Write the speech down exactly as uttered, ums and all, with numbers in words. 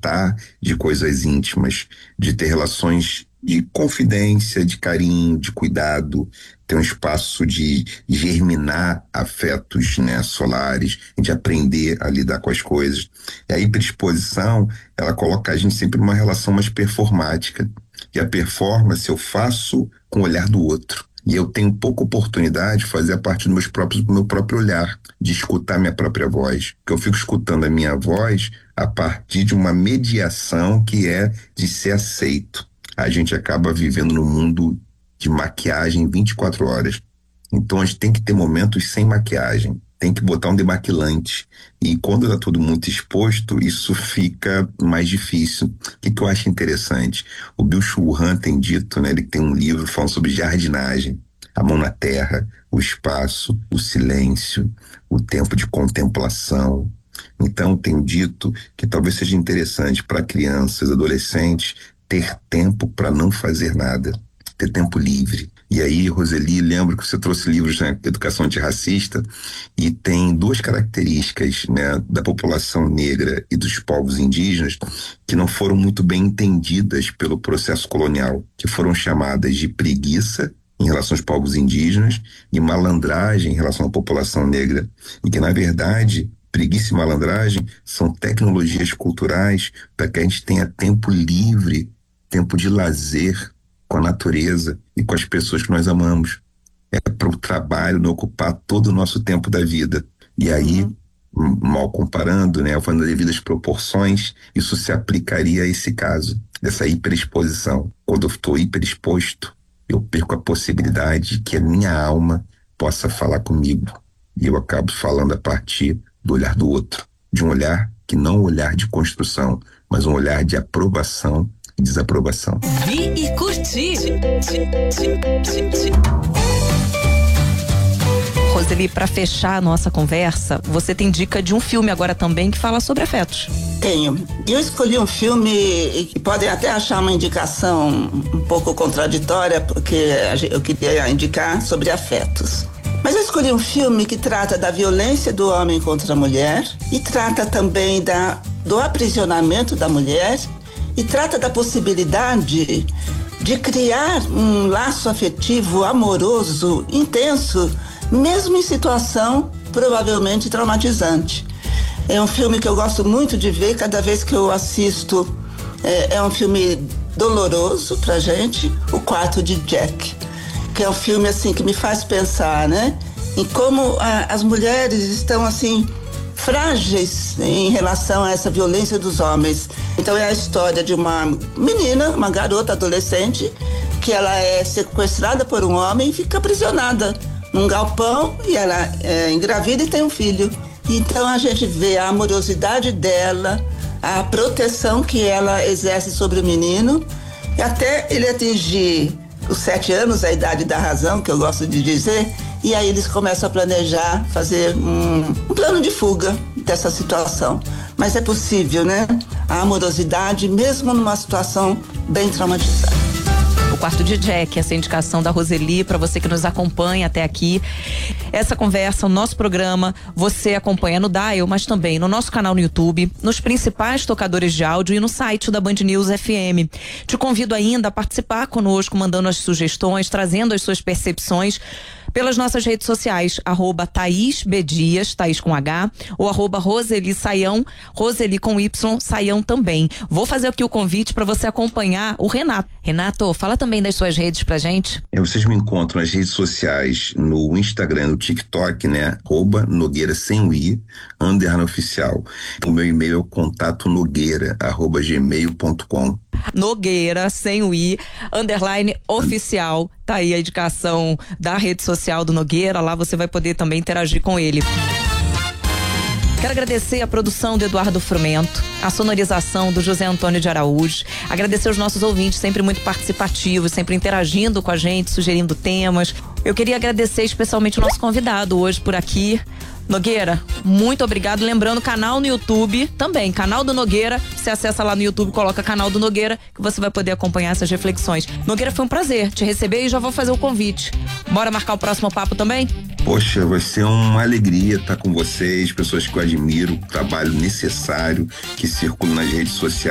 tratar de coisas íntimas, de ter relações de confidência, de carinho, de cuidado, ter um espaço de germinar afetos, né, solares, de aprender a lidar com as coisas. E a hiperexposição, ela coloca a gente sempre numa relação mais performática. E a performance eu faço com o olhar do outro. E eu tenho pouca oportunidade de fazer a partir do, meus próprios, do meu próprio olhar, de escutar minha própria voz. Porque eu fico escutando a minha voz a partir de uma mediação que é de ser aceito. A gente acaba vivendo num mundo de maquiagem vinte e quatro horas. Então a gente tem que ter momentos sem maquiagem. Tem que botar um demaquilante. E quando tá todo mundo exposto, isso fica mais difícil. O que, que eu acho interessante? O Bill Churran tem dito, né? Ele tem um livro falando sobre jardinagem. A mão na terra, o espaço, o silêncio, o tempo de contemplação. Então, tenho dito que talvez seja interessante para crianças, adolescentes, ter tempo para não fazer nada. Ter tempo livre. E aí, Roseli, lembro que você trouxe livros, né, de educação antirracista, e tem duas características, né, da população negra e dos povos indígenas que não foram muito bem entendidas pelo processo colonial, que foram chamadas de preguiça em relação aos povos indígenas e malandragem em relação à população negra. E que, na verdade, preguiça e malandragem são tecnologias culturais para que a gente tenha tempo livre, tempo de lazer, com a natureza e com as pessoas que nós amamos. É para o trabalho não ocupar todo o nosso tempo da vida. E aí, uhum. mal comparando, né, falando de devidas proporções, isso se aplicaria a esse caso, dessa hiperexposição. Quando eu estou hiperexposto, eu perco a possibilidade de que a minha alma possa falar comigo. E eu acabo falando a partir do olhar do outro. De um olhar que não é um olhar de construção, mas um olhar de aprovação desaprovação. Vi e curti. Roseli, para fechar a nossa conversa, você tem dica de um filme agora também que fala sobre afetos. Tenho. Eu escolhi um filme que podem até achar uma indicação um pouco contraditória, porque eu queria indicar sobre afetos. Mas eu escolhi um filme que trata da violência do homem contra a mulher e trata também da, do aprisionamento da mulher e trata da possibilidade de criar um laço afetivo amoroso, intenso, mesmo em situação provavelmente traumatizante. É um filme que eu gosto muito de ver, cada vez que eu assisto, é, é um filme doloroso pra gente, O Quarto de Jack, que é um filme assim que me faz pensar, né, em como a, as mulheres estão assim frágeis em relação a essa violência dos homens. Então é a história de uma menina, uma garota adolescente, que ela é sequestrada por um homem e fica aprisionada num galpão e ela é engravida e tem um filho. Então a gente vê a amorosidade dela, a proteção que ela exerce sobre o menino, e até ele atingir os sete anos, a idade da razão, que eu gosto de dizer, e aí eles começam a planejar, fazer um, um plano de fuga dessa situação. Mas é possível, né? A amorosidade, mesmo numa situação bem traumatizante. O Quarto de Jack, essa indicação da Roseli para você que nos acompanha até aqui. Essa conversa, o nosso programa, você acompanha no Dial, mas também no nosso canal no YouTube, nos principais tocadores de áudio e no site da Band News F M. Te convido ainda a participar conosco, mandando as sugestões, trazendo as suas percepções pelas nossas redes sociais, arroba Thaís B. Dias, Thaís com H, ou arroba Roseli Saião, Roseli com Y, Saião também. Vou fazer aqui o convite para você acompanhar o Renato. Renato, fala também das suas redes pra gente. É, vocês me encontram nas redes sociais, no Instagram, no TikTok, né? Arroba Nogueira sem o I, underline oficial. O meu e-mail é o contato nogueira, arroba gmail ponto com. Nogueira, sem o I, underline oficial. Tá aí a indicação da rede social do Nogueira, lá você vai poder também interagir com ele. Quero agradecer a produção do Eduardo Frumento, a sonorização do José Antônio de Araújo, agradecer os nossos ouvintes, sempre muito participativos, sempre interagindo com a gente, sugerindo temas. Eu queria agradecer especialmente o nosso convidado hoje por aqui, Nogueira, muito obrigado. Lembrando, canal no YouTube também, canal do Nogueira. Você acessa lá no YouTube, coloca canal do Nogueira, que você vai poder acompanhar essas reflexões. Nogueira, foi um prazer te receber e já vou fazer o convite. Bora marcar o próximo papo também? Poxa, vai ser uma alegria estar com vocês, pessoas que eu admiro, trabalho necessário que circula nas redes sociais.